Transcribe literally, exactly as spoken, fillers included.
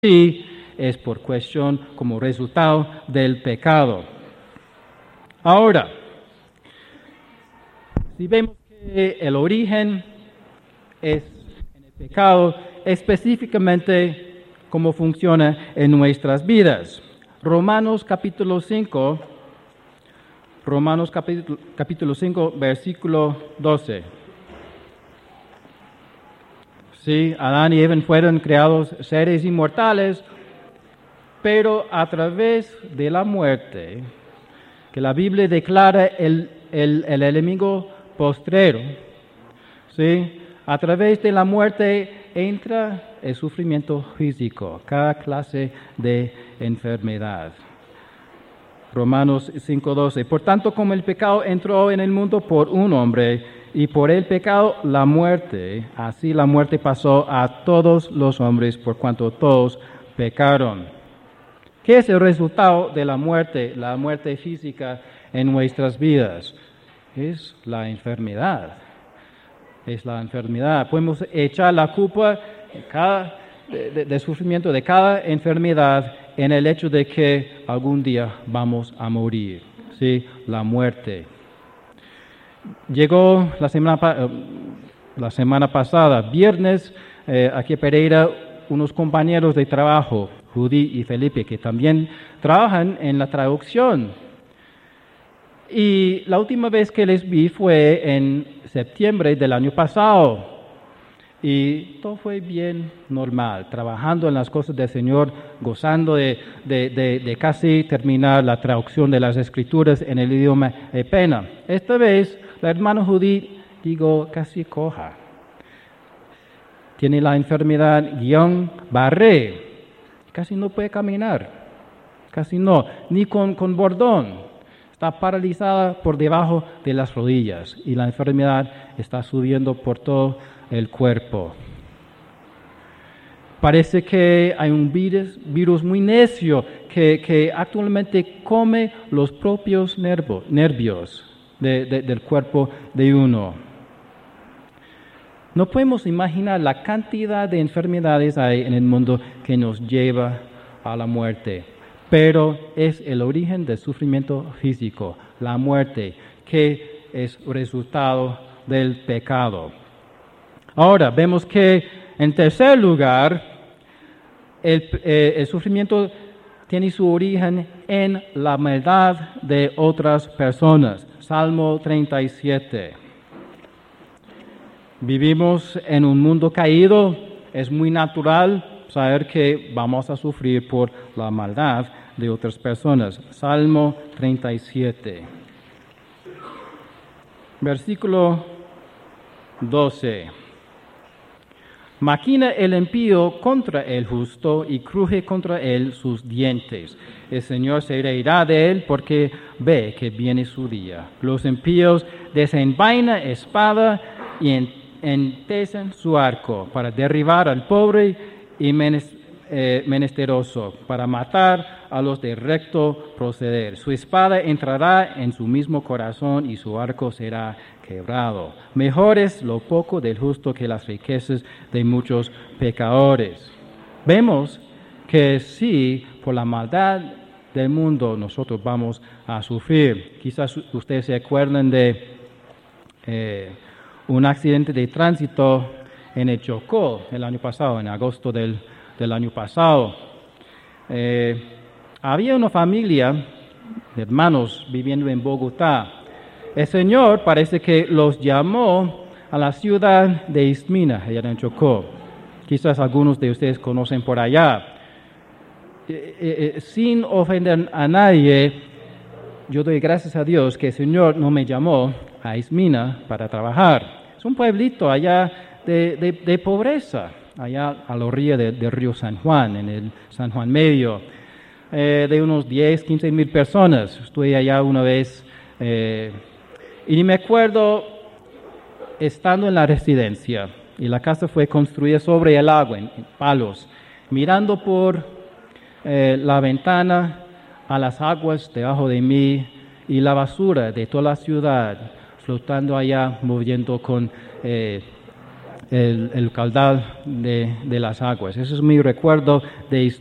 sí es por cuestión como resultado del pecado. Ahora, si vemos que el origen es en el pecado, específicamente cómo funciona en nuestras vidas. Romanos capítulo cinco, Romanos capítulo, capítulo cinco, versículo doce. Sí, Adán y Eva fueron creados seres inmortales, pero a través de la muerte, que la Biblia declara el, el, el enemigo postrero, ¿sí? A través de la muerte entra el sufrimiento físico, cada clase de enfermedad. Romanos cinco doce. Por tanto, como el pecado entró en el mundo por un hombre, y por el pecado la muerte, así la muerte pasó a todos los hombres, por cuanto todos pecaron. ¿Qué es el resultado de la muerte, la muerte física en nuestras vidas? Es la enfermedad. Es la enfermedad. Podemos echar la culpa de cada, de, de, de sufrimiento de cada enfermedad en el hecho de que algún día vamos a morir. ¿Sí? La muerte. Llegó la semana, la semana pasada, viernes, eh, aquí en Pereira, unos compañeros de trabajo, Judy y Felipe, que también trabajan en la traducción. Y la última vez que les vi fue en septiembre del año pasado. Y todo fue bien normal, trabajando en las cosas del Señor, gozando de, de, de, de casi terminar la traducción de las Escrituras en el idioma pena. Esta vez, la hermana Judith llegó casi coja. Tiene la enfermedad Guillain-Barré. Casi no puede caminar. Casi no. Ni con, con bordón. Está paralizada por debajo de las rodillas. Y la enfermedad está subiendo por todo el cuerpo. Parece que hay un virus, virus muy necio que, que actualmente come los propios nervo, nervios de, de, del cuerpo de uno. No podemos imaginar la cantidad de enfermedades hay en el mundo que nos lleva a la muerte, pero es el origen del sufrimiento físico, la muerte, que es resultado del pecado. Ahora, vemos que en tercer lugar, el, eh, el sufrimiento tiene su origen en la maldad de otras personas. Salmo treinta y siete. Vivimos en un mundo caído, es muy natural saber que vamos a sufrir por la maldad de otras personas. Salmo treinta y siete. Versículo doce. Maquina el impío contra el justo y cruje contra él sus dientes. El Señor se reirá de él porque ve que viene su día. Los impíos desenvainan espada y entesen su arco para derribar al pobre y menesteroso, para matar a los de recto proceder. Su espada entrará en su mismo corazón y su arco será quebrado. Mejor es lo poco del justo que las riquezas de muchos pecadores. Vemos que sí, por la maldad del mundo nosotros vamos a sufrir. Quizás ustedes se acuerdan de eh, un accidente de tránsito en el Chocó el año pasado, en agosto del, del año pasado. Eh, había una familia de hermanos viviendo en Bogotá. El Señor parece que los llamó a la ciudad de Ismina, allá en Chocó. Quizás algunos de ustedes conocen por allá. Eh, eh, sin ofender a nadie, yo doy gracias a Dios que el Señor no me llamó a Ismina para trabajar. Es un pueblito allá de, de, de pobreza, allá a la orilla de, del río San Juan, en el San Juan Medio, eh, de unos diez, quince mil personas. Estuve allá una vez. Eh, Y me acuerdo estando en la residencia, y la casa fue construida sobre el agua, en, en palos, mirando por eh, la ventana a las aguas debajo de mí y la basura de toda la ciudad, flotando allá, moviendo con eh, el, el caudal de, de las aguas. Ese es mi recuerdo de